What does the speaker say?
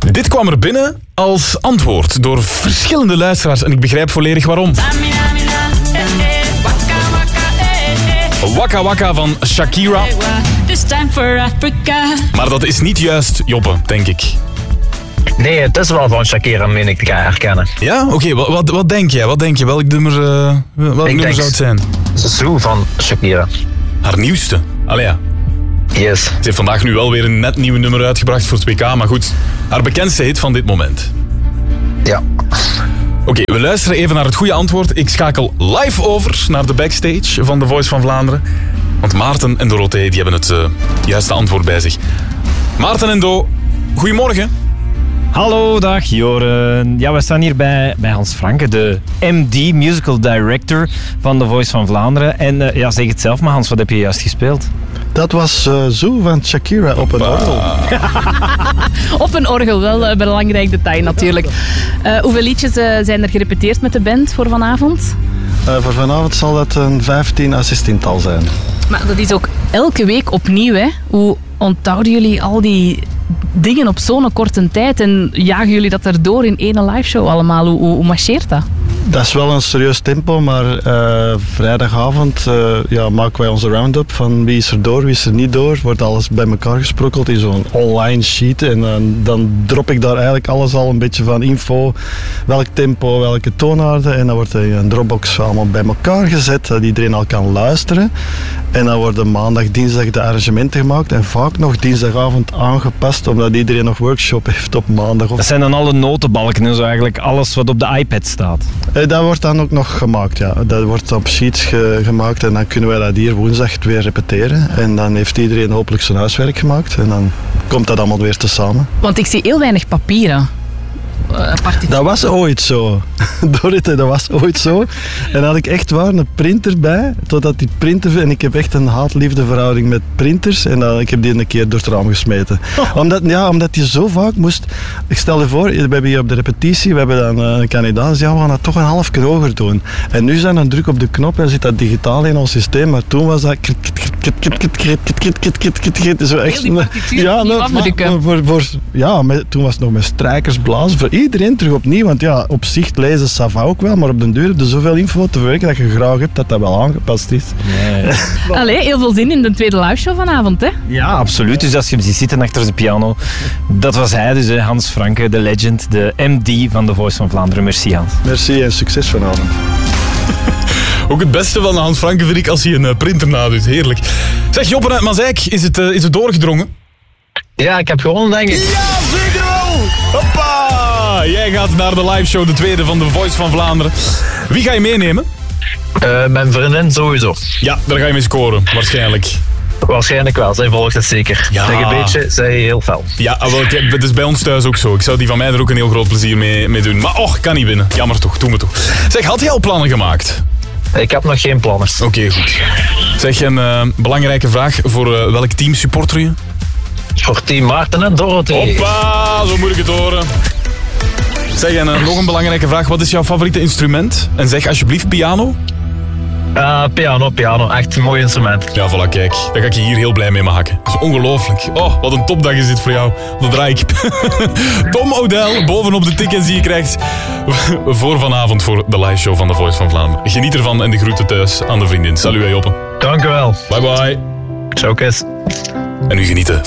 Dit kwam er binnen als antwoord door verschillende luisteraars en ik begrijp volledig waarom. Waka Waka van Shakira. Maar dat is niet juist Joppe, denk ik. Nee, het is wel van Shakira, meen ik te herkennen. Ja? Oké, wat denk jij? Welk nummer, zou het zijn? Zoo van Shakira. Haar nieuwste? Allee ja. Yes. Ze heeft vandaag nu wel weer een net nieuw nummer uitgebracht voor het WK, maar goed. Haar bekendste hit van dit moment. Ja. Oké, we luisteren even naar het goede antwoord. Ik schakel live over naar de backstage van The Voice van Vlaanderen. Want Maarten en Dorothee die hebben het juiste antwoord bij zich. Maarten en Do, goedemorgen. Hallo, dag Joren. Ja, we staan hier bij Hans Franke, de MD, musical director van The Voice van Vlaanderen. En ja, zeg het zelf maar Hans, wat heb je juist gespeeld? Dat was Zoo van Shakira op een orgel. Op een orgel, wel een belangrijk detail natuurlijk. Hoeveel liedjes zijn er gerepeteerd met de band voor vanavond? Voor vanavond zal dat een 15 à 16-tal zijn. Maar dat is ook elke week opnieuw, hè? Hoe onthouden jullie al die dingen op zo'n korte tijd en jagen jullie dat erdoor in één liveshow allemaal? Hoe marcheert dat? Dat is wel een serieus tempo, maar vrijdagavond maken wij onze round-up van wie is er door, wie is er niet door. Wordt alles bij elkaar gesprokkeld in zo'n online sheet en dan drop ik daar eigenlijk alles al een beetje van info. Welk tempo, welke toonaarden en dan wordt er in een Dropbox allemaal bij elkaar gezet, dat iedereen al kan luisteren. En dan worden maandag, dinsdag de arrangementen gemaakt en vaak nog dinsdagavond aangepast, omdat iedereen nog workshop heeft op maandag. Dat zijn dan alle notenbalken en zo eigenlijk, alles wat op de iPad staat. Dat wordt dan ook nog gemaakt, ja. Dat wordt op sheets gemaakt en dan kunnen wij dat hier woensdag weer repeteren. En dan heeft iedereen hopelijk zijn huiswerk gemaakt en dan komt dat allemaal weer tezamen. Want ik zie heel weinig papieren. Dat was ooit zo. Dorothee, dat was ooit zo. En dan had ik echt waar een printer bij, totdat die printer... En ik heb echt een haat-liefde verhouding met printers. En ik heb die een keer door het raam gesmeten. Omdat die zo vaak moest... Ik stel je voor, we hebben hier op de repetitie, we hebben dan een kandidaat, die zei, we gaan dat toch een half keer hoger doen. En nu zijn een druk op de knop en zit dat digitaal in ons systeem. Maar toen was dat... Zo echt... Ja, toen was het nog met strijkers blazen. Voor iedereen terug opnieuw, want ja, op zich lezen Sava ook wel, maar op den duur heb je zoveel info te verwerken dat je graag hebt dat dat wel aangepast is. Nee. Allee, heel veel zin in de tweede liveshow vanavond, hè? Ja, absoluut. Dus als je hem ziet zitten achter de piano, dat was hij dus, hè, Hans Franke, de legend, de MD van The Voice van Vlaanderen. Merci Hans. Merci en succes vanavond. Ook het beste van Hans Franke vind ik als hij een printer nadoet. Heerlijk. Zeg, Joppen uit Mazijk, is het doorgedrongen? Ja, ik heb gewonnen, denk ik. Ja, zeker wel! Hoppa! Jij gaat naar de liveshow, de tweede van The Voice van Vlaanderen. Wie ga je meenemen? Mijn vriendin sowieso. Ja, daar ga je mee scoren, waarschijnlijk. Waarschijnlijk wel, zij volgt het zeker. Ja. Zeg een beetje, zij heel fel. Ja, het is bij ons thuis ook zo. Ik zou die van mij er ook een heel groot plezier mee doen. Maar ik kan niet winnen. Jammer toch, doe me toch. Zeg, had jij al plannen gemaakt? Ik heb nog geen plannen. Oké, goed. Zeg, een belangrijke vraag. Voor welk team supporter je? Voor team Maarten en Dorothee. Hoppa, zo moet ik het horen. Zeg, en nog een belangrijke vraag. Wat is jouw favoriete instrument? En zeg alsjeblieft piano. Piano. Echt een mooi instrument. Ja, voilà, kijk. Daar ga ik je hier heel blij mee maken. Dat is ongelooflijk. Oh, wat een topdag is dit voor jou. Dat draai ik. Tom O'Dell, bovenop de tickets die je krijgt voor vanavond voor de live show van The Voice van Vlaanderen. Geniet ervan en de groeten thuis aan de vriendin. Salut, Joppen. Dank u wel. Bye bye. Ciao, Kes. En nu genieten